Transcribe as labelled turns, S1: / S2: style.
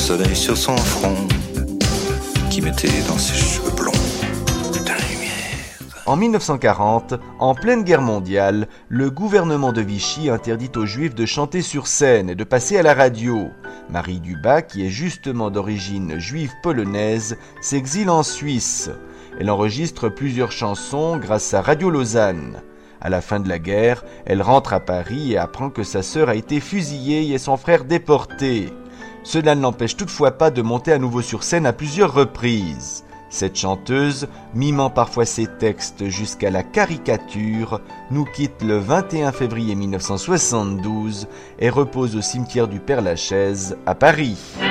S1: soleil sur son front, qui mettait dans ses cheveux blonds de la lumière.
S2: En 1940, en pleine guerre mondiale, le gouvernement de Vichy interdit aux Juifs de chanter sur scène et de passer à la radio. Marie Dubas, qui est justement d'origine juive polonaise, s'exile en Suisse. Elle enregistre plusieurs chansons grâce à Radio Lausanne. À la fin de la guerre, elle rentre à Paris et apprend que sa sœur a été fusillée et son frère déporté. Cela ne l'empêche toutefois pas de monter à nouveau sur scène à plusieurs reprises. Cette chanteuse, mimant parfois ses textes jusqu'à la caricature, nous quitte le 21 février 1972 et repose au cimetière du Père-Lachaise à Paris.